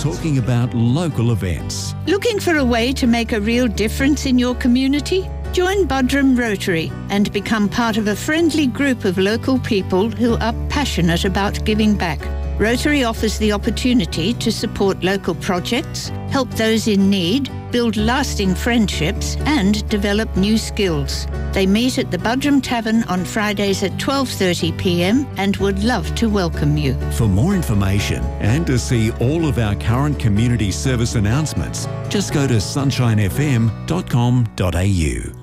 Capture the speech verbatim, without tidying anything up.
talking about local events. Looking for a way to make a real difference in your community? Join Buderim Rotary and become part of a friendly group of local people who are passionate about giving back. Rotary offers the opportunity to support local projects, help those in need, build lasting friendships and develop new skills. They meet at the Buderim Tavern on Fridays at twelve thirty p m and would love to welcome you. For more information and to see all of our current community service announcements, just go to sunshine f m dot com dot a u.